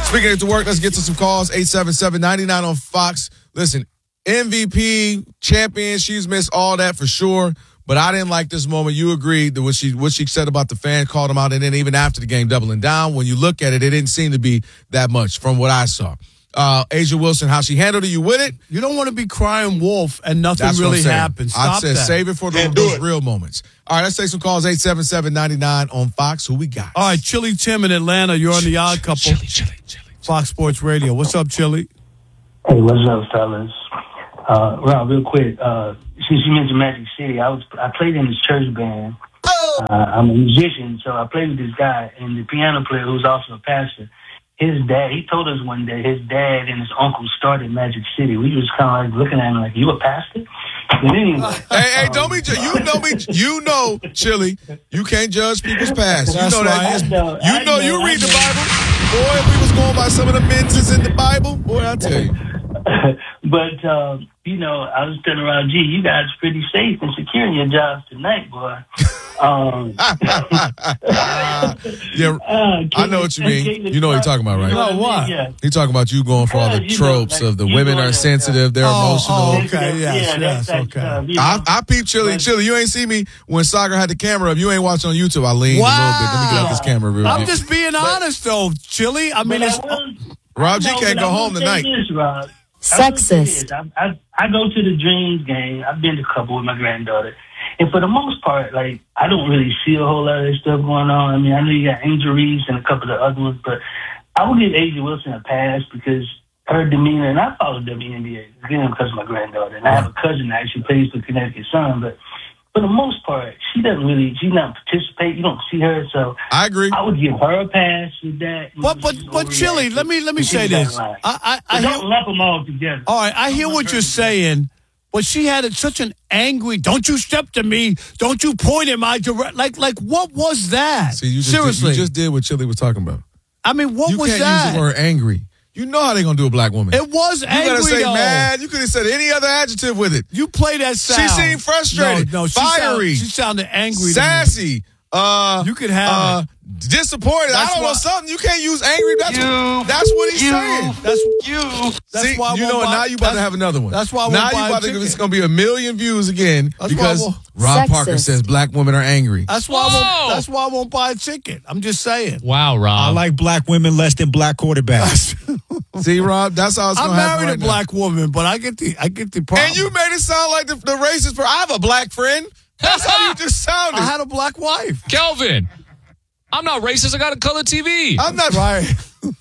Speaking of to work, let's get to some calls. 877-99 on Fox. Listen, MVP, champion, she's missed all that for sure. But I didn't like this moment. You agreed that what she said about the fan, called them out, and then even after the game, doubling down. When you look at it, it didn't seem to be that much from what I saw. A'ja Wilson, how she handled it, you with it? You don't want to be crying wolf and nothing really happens. Stop I said that. save it for those real moments. All right, let's take some calls. 877-99 on Fox. Who we got? All right, Chili Tim in Atlanta. You're on the Odd Couple. Chili. Fox Sports Radio. What's up, Chili? Hey, what's up, fellas? Rob, real quick. Since you mentioned Magic City, I played in this church band. I'm a musician, so I played with this guy, and the piano player who's also a pastor. His dad, he told us one day his dad and his uncle started Magic City. We was kind of like looking at him like, you a pastor? But anyway. Hey, don't be, you know, Chili, you can't judge people's past. You know that. You know, you read the Bible. Boy, if we was going by some of the mentions in the Bible, boy, I tell you. But, I was telling around, gee, you guys are pretty safe and secure in your jobs tonight, boy. Yeah, I know what you mean. You know what you're talking about, right? No, what? Yeah. He's talking about you going for all the tropes of the women are sensitive, they're emotional. Oh, okay, yes, okay. I peep Chili. You ain't see me when Soccer had the camera up. You ain't watching on YouTube. I leaned a little bit. Let me get out this camera real quick. I'm just being honest, though, Chili. I mean, Rob G can't go home tonight. Sexist. I go to the Dreams game. I've been to a couple with my granddaughter. And for the most part, like, I don't really see a whole lot of stuff going on. I mean, I know you got Angel Reese and a couple of other ones, but I would give A'ja Wilson a pass because her demeanor, and I follow WNBA, again, because of my granddaughter. And I have a cousin that actually plays for Connecticut Sun, but for the most part, she's not participate. You don't see her, so I agree. I would give her a pass with that. But Chili, let me say this. I don't lump them all together. All right, I hear what you're saying, but she had such an angry, don't you step to me, don't you point in my direction. Like what was that? See, Seriously. You just did what Chili was talking about. I mean, what was that? You can't use the word angry. You know how they're going to do a black woman. It was angry, You got to say though. mad. You could have said any other adjective with it. You play that sound. She seemed frustrated. No, fiery. She sounded angry. Sassy. You could have it. Disappointed. I don't know something. You can't use angry. That's what he's saying. That's why you know what? Now you about to have another one. That's why it's going to be 1 million views again because Rob Parker says black women are angry. That's why I won't buy a ticket. I'm just saying. Wow, Rob. I like black women less than black quarterbacks. See, Rob, that's how it's going to happen. I'm married a black woman, but I get the problem. And you made it sound like the racist person. I have a black friend. That's how you just sounded. I had a black wife. Kelvin, I'm not racist. I got a color TV. I'm not right.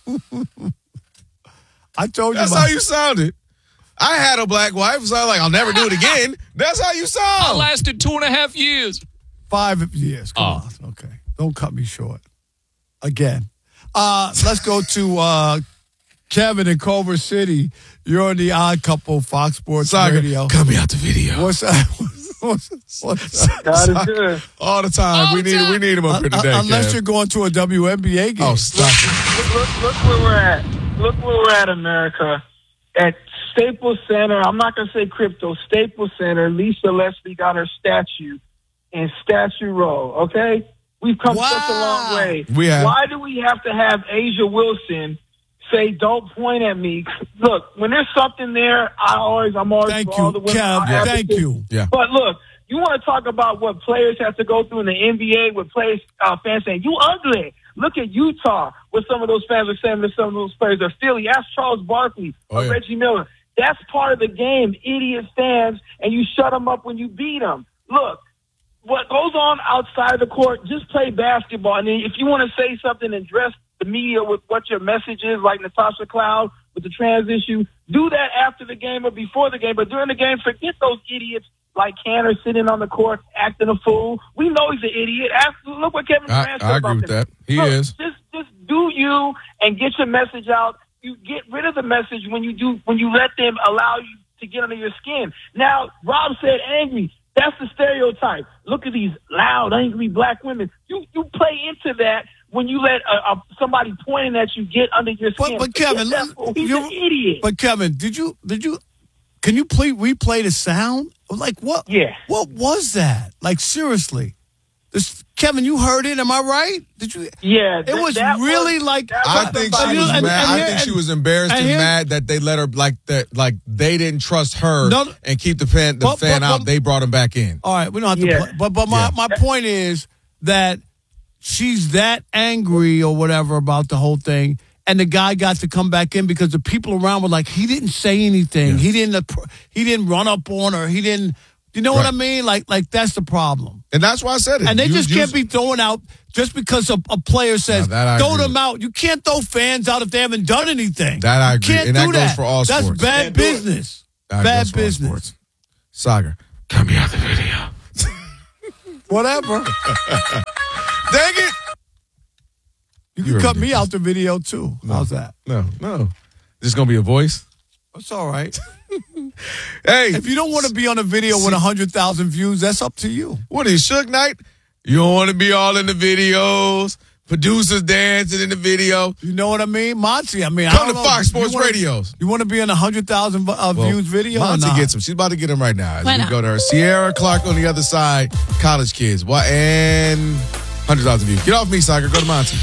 I told you. That's how you sounded. I had a black wife, so I'm like, I'll never do it again. That's how you sound. I lasted 2.5 years. 5 years. Come on. Okay. Don't cut me short. Again. Let's go to Kevin in Culver City. You're on the Odd Couple, Fox Sports Radio. Cut me out the video. What's that? God is good. All the time. We need him up here today. Unless you're going to a WNBA game. Oh, stop it. Look where we're at. Look where we're at, America. At Staples Center, I'm not going to say crypto, Staples Center, Lisa Leslie got her statue in Statue Row, okay? We've come such a long way. We have. Why do we have to have A'ja Wilson say, don't point at me? Look, when there's something there, I'm always Thank for all the you, women. Kev. Thank you. Yeah. But look, you want to talk about what players have to go through in the NBA with players, fans saying, you ugly. Look at Utah, what some of those fans are saying to some of those players. Or Philly, ask Charles Barkley or Reggie Miller. That's part of the game, idiot fans, and you shut them up when you beat them. Look, what goes on outside of the court, just play basketball. And then if you want to say something and dress the media with what your message is, like Natasha Cloud with the trans issue, do that after the game or before the game. But during the game, forget those idiots like Canner sitting on the court acting a fool. We know he's an idiot. Look what Kevin Durant said I about agree with him. that. He is. Just do you and get your message out. You get rid of the message when you let them allow you to get under your skin. Now, Rob said angry. That's the stereotype. Look at these loud, angry black women. You play into that when you let somebody pointing at you get under your skin. But Kevin, he's an idiot. But Kevin, did you? Can you replay the sound? Like what? Yeah. What was that? Like seriously, this Kevin, you heard it. Am I right? Did you? Yeah. It was really like. I think she was mad. I think she was embarrassed and mad that they let her like they didn't trust her and keep the fan out. They brought him back in. All right, we don't have to play. But my point is that she's that angry or whatever about the whole thing, and the guy got to come back in because the people around were like, he didn't say anything. Yeah. He didn't run up on her. He didn't. You know what I mean? Like that's the problem. And that's why I said it. And they just can't be thrown out just because a player says, throw them out. You can't throw fans out if they haven't done anything. That I agree. Can't and do that goes for all sports. That's bad business. Bad business. Sagar, cut me out the video. Whatever. Dang it. You can cut me out the video, too. No. How's that? No. This going to be a voice? That's all right. Hey. If you don't want to be on a video with 100,000 views, that's up to you. What is Suge Knight? You don't want to be all in the videos. Producers dancing in the video. You know what I mean? Monty, come to Fox Sports Radios. You want to be in a 100,000 views video? Monty gets him. She's about to get him right now. As we go to her. Sierra Clark on the other side. College Kids. And 100,000 views. Get off me, Sagar. Go to Monty.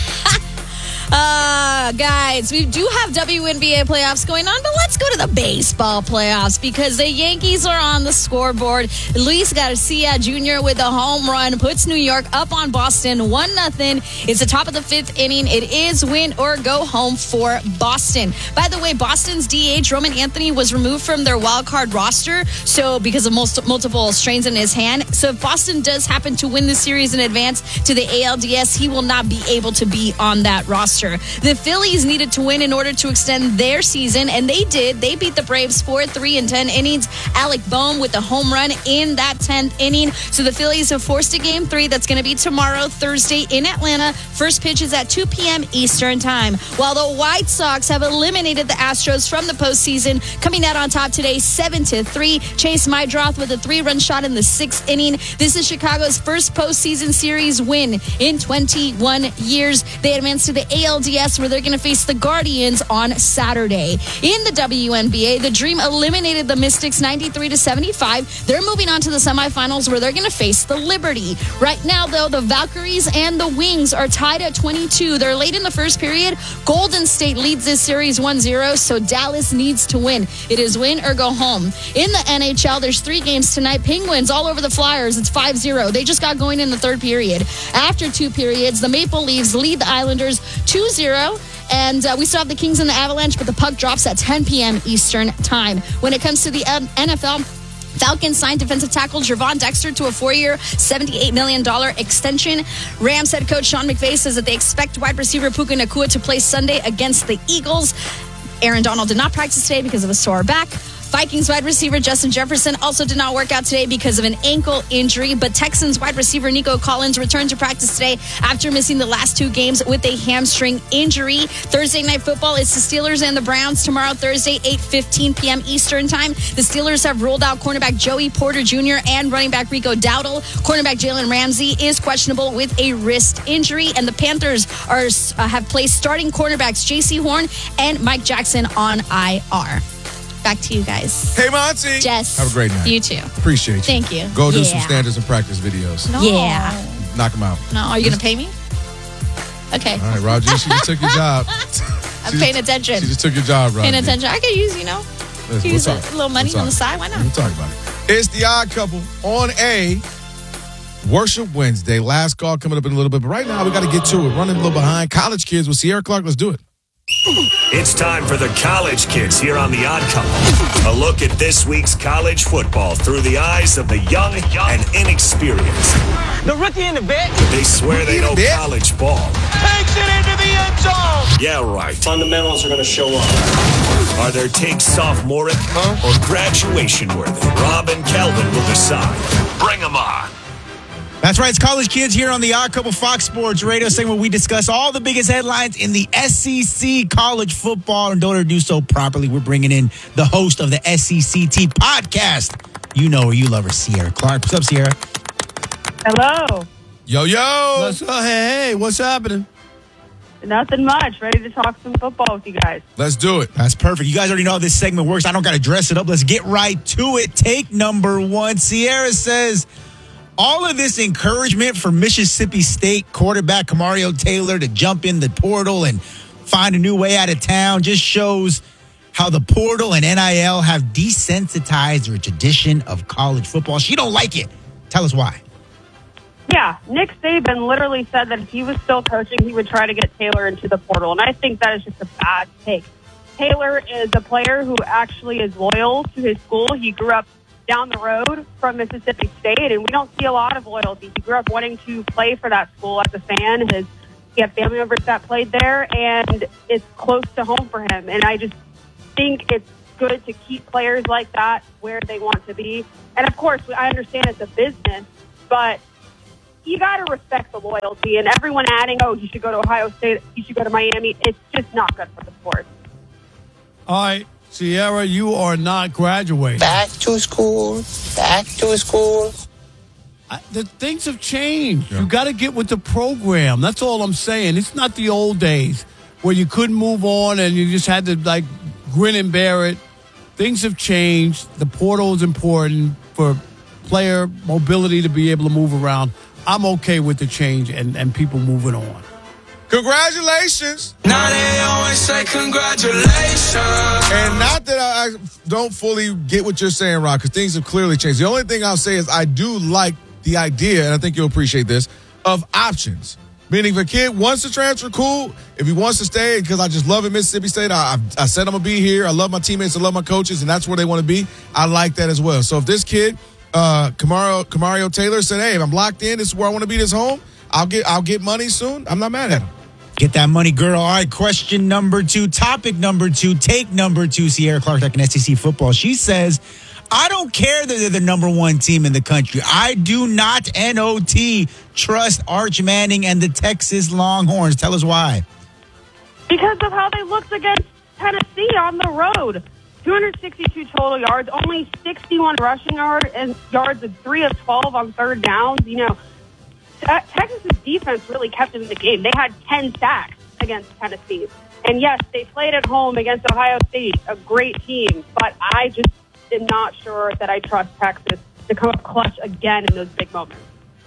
Guys, we do have WNBA playoffs going on, but let's go to the baseball playoffs because the Yankees are on the scoreboard. Luis Garcia Jr. with a home run puts New York up on Boston 1-0. It's the top of the fifth inning. It is win or go home for Boston. By the way, Boston's DH, Roman Anthony, was removed from their wild card roster, so because of multiple strains in his hand. So if Boston does happen to win the series in advance to the ALDS, he will not be able to be on that roster. The Phillies needed to win in order to extend their season, and they did. They beat the Braves 4-3 in 10 innings. Alec Boehm with the home run in that 10th inning. So the Phillies have forced a Game 3 that's going to be tomorrow, Thursday, in Atlanta. First pitch is at 2 p.m. Eastern Time. While the White Sox have eliminated the Astros from the postseason, coming out on top today, 7-3. Chase Mydroth with a 3-run shot in the 6th inning. This is Chicago's first postseason series win in 21 years. They advance to the ALDS where they're going to face the Guardians on Saturday. In the WNBA, the Dream eliminated the Mystics 93-75. They're moving on to the semifinals where they're going to face the Liberty. Right now, though, the Valkyries and the Wings are tied at 22. They're late in the first period. Golden State leads this series 1-0, so Dallas needs to win. It is win or go home. In the NHL, there's 3 games tonight. Penguins all over the Flyers. It's 5-0. They just got going in the third period. After 2 periods, the Maple Leafs lead the Islanders 2-0. And we still have the Kings and the Avalanche, but the puck drops at 10 p.m. Eastern Time. When it comes to the NFL, Falcons signed defensive tackle Gervon Dexter to a 4-year, $78 million extension. Rams head coach Sean McVay says that they expect wide receiver Puka Nacua to play Sunday against the Eagles. Aaron Donald did not practice today because of a sore back. Vikings wide receiver Justin Jefferson also did not work out today because of an ankle injury, but Texans wide receiver Nico Collins returned to practice today after missing the last 2 games with a hamstring injury. Thursday Night Football is the Steelers and the Browns tomorrow, Thursday, 8:15 p.m. Eastern Time. The Steelers have ruled out cornerback Joey Porter Jr. and running back Rico Dowdle. Cornerback Jalen Ramsey is questionable with a wrist injury, and the Panthers have placed starting cornerbacks J.C. Horn and Mike Jackson on IR. Back to you guys. Hey, Monty. Jess. Have a great night. You too. Appreciate you. Thank you. Go do some standards and practice videos. No. Yeah. Knock them out. No, are you going to pay me? Okay. All right, Roger. She just took your job. I'm paying attention. She just took your job, Roger. Paying attention. I could use, use a little money on the side. Why not? We'll talk about it. It's The Odd Couple on a Worship Wednesday. Last call coming up in a little bit, but right now we got to get to it. Running a little behind. College Kids with Sierra Clark. Let's do it. It's time for the College Kids here on The Odd Couple. A look at this week's college football through the eyes of the young and inexperienced. The rookie in the vet. But they swear they know college ball. Takes it into the end zone. Yeah, right. Fundamentals are going to show up. Are their takes sophomoric or graduation worthy? Rob and Kelvin will decide. Bring them on. That's right. It's College Kids here on the Odd Couple Fox Sports Radio segment where we discuss all the biggest headlines in the SEC college football. And don't do so properly, we're bringing in the host of the SECT podcast. You know her, you love her, Sierra Clark. What's up, Sierra? Hello. Yo. What's up? Hey, what's happening? Nothing much. Ready to talk some football with you guys. Let's do it. That's perfect. You guys already know how this segment works. I don't got to dress it up. Let's get right to it. Take number 1. Sierra says, all of this encouragement for Mississippi State quarterback Kamario Taylor to jump in the portal and find a new way out of town just shows how the portal and NIL have desensitized the tradition of college football. She don't like it. Tell us why. Yeah, Nick Saban literally said that if he was still coaching, he would try to get Taylor into the portal, and I think that is just a bad take. Taylor is a player who actually is loyal to his school. He grew up down the road from Mississippi State, and we don't see a lot of loyalty. He grew up wanting to play for that school as a fan. He had family members that played there, and it's close to home for him. And I just think it's good to keep players like that where they want to be. And, of course, I understand it's a business, but you got to respect the loyalty. And everyone adding, oh, he should go to Ohio State, he should go to Miami, it's just not good for the sport. All right, Sierra, you are not graduating. Back to school. Back to school. The things have changed. Yeah. You got to get with the program. That's all I'm saying. It's not the old days where you couldn't move on and you just had to, like, grin and bear it. Things have changed. The portal is important for player mobility to be able to move around. I'm okay with the change and people moving on. Congratulations. Now they always say congratulations. And not that I don't fully get what you're saying, Rock, because things have clearly changed. The only thing I'll say is I do like the idea, and I think you'll appreciate this, of options. Meaning if a kid wants to transfer, cool. If he wants to stay, because I just love it, Mississippi State, I said I'm going to be here. I love my teammates. I love my coaches, and that's where they want to be. I like that as well. So if this kid, Kamario Taylor, said, hey, if I'm locked in, this is where I want to be, this home, I'll get money soon, I'm not mad at him. Get that money, girl. All right, question number 2, topic number 2, take number 2, Sierra Clark, like in SEC football. She says, I don't care that they're the number 1 team in the country. I do not, N-O-T, trust Arch Manning and the Texas Longhorns. Tell us why. Because of how they looked against Tennessee on the road. 262 total yards, only 61 rushing yards, and 3 of 12 on third downs. You know, Texas's defense really kept them in the game. They had 10 sacks against Tennessee. And yes, they played at home against Ohio State, a great team, but I just am not sure that I trust Texas to come up clutch again in those big moments.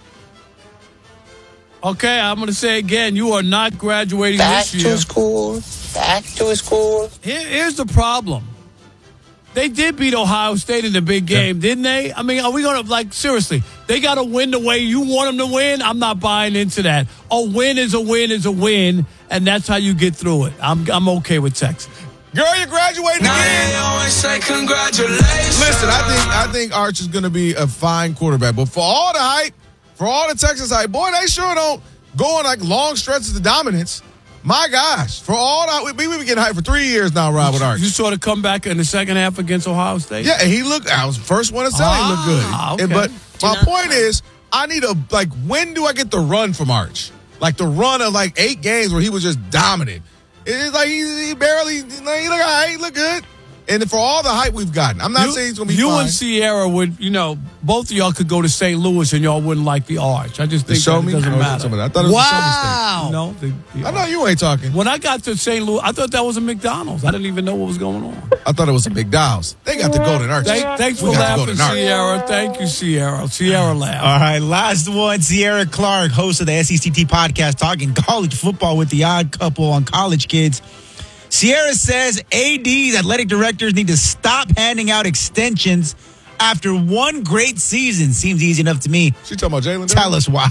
Okay, I'm going to say again, you are not graduating this year. Back to school. Back to school. Here's the problem. They did beat Ohio State in the big game, didn't they? I mean, are we going to, like, seriously, they got to win the way you want them to win? I'm not buying into that. A win is a win is a win, and that's how you get through it. I'm okay with Texas. Girl, you're graduating again. They always say congratulations. Listen, I think Arch is going to be a fine quarterback, but for all the hype, for all the Texas hype, boy, they sure don't go on like long stretches of dominance. My gosh, for all that, we've been getting hyped for 3 years now, Rob, with Arch. You saw the comeback in the second half against Ohio State? Yeah, and I was the first one to say he looked good. Okay. But my point is, I need when do I get the run from Arch? Like the run of 8 games where he was just dominant. It's like he barely, he look all right, he look good. And for all the hype we've gotten, I'm not saying he's going to be fine. You and Sierra would, both of y'all could go to St. Louis and y'all wouldn't like the Arch. I just think that it doesn't matter. I thought it was a mistake. I know you ain't talking. When I got to St. Louis, I thought that was a McDonald's. I didn't even know what was going on. I thought it was a McDonald's. They got the Golden Arch. Thanks for laughing, Sierra. Thank you, Sierra. Sierra laughed. All right, last one. Sierra Clark, host of the SECT podcast, talking college football with the odd couple on College Kids. Sierra says ADs, athletic directors, need to stop handing out extensions after one great season. Seems easy enough to me. She talking about Jalen? Tell us why.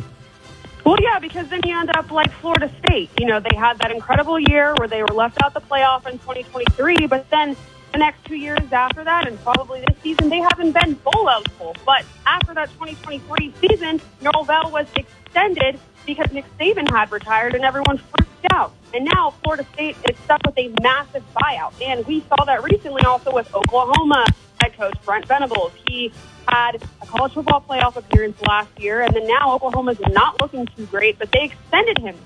Well, yeah, because then you end up like Florida State. They had that incredible year where they were left out the playoff in 2023, but then the next 2 years after that, and probably this season, they haven't been bowl eligible. But after that 2023 season, Norvell was extended because Nick Saban had retired and everyone freaked out. And now Florida State is stuck with a massive buyout. And we saw that recently also with Oklahoma head coach Brent Venables. He had a college football playoff appearance last year, and then now Oklahoma's not looking too great, but they extended him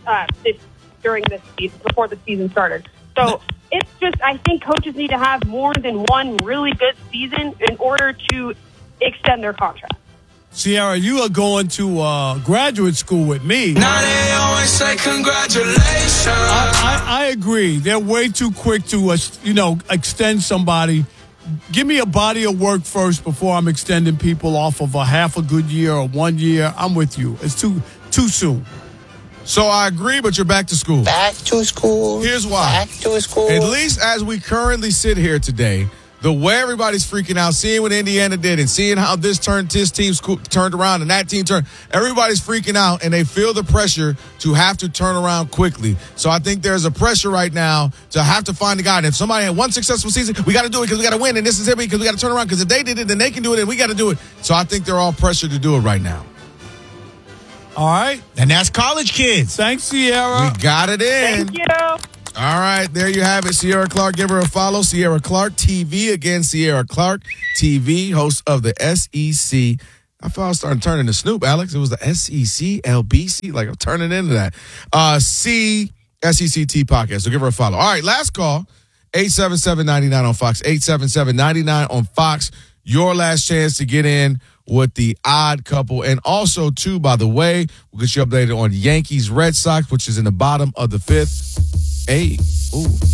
during this season, before the season started. So it's just, I think coaches need to have more than one really good season in order to extend their contract. Sierra, you are going to graduate school with me. Now they always say congratulations. I agree. They're way too quick to, extend somebody give me a body of work first before I'm extending people off of a half a good year or 1 year. I'm with you. It's too soon. So I agree, but you're back to school. Back to school. Here's why. Back to school. At least as we currently sit here today, the way everybody's freaking out, seeing what Indiana did and seeing how this team turned around and that team turned, everybody's freaking out and they feel the pressure to have to turn around quickly. So I think there's a pressure right now to have to find a guy. And if somebody had one successful season, we got to do it because we got to win. And this is it because we got to turn around because if they did it, then they can do it and we got to do it. So I think they're all pressured to do it right now. All right. And that's College Kids. Thanks, Sierra. We got it in. Thank you. All right, there you have it. Sierra Clark, give her a follow. Sierra Clark TV. Again, Sierra Clark TV, host of the SEC. I thought I was starting turning to Snoop, Alex. It was the SEC, LBC. Like, I'm turning into that. SECT podcast. So give her a follow. All right, last call. 877-99 on Fox. 877-99 on Fox. Your last chance to get in with the odd couple. And also, too, by the way, we'll get you updated on Yankees Red Sox, which is in the bottom of the fifth. Hey, ooh.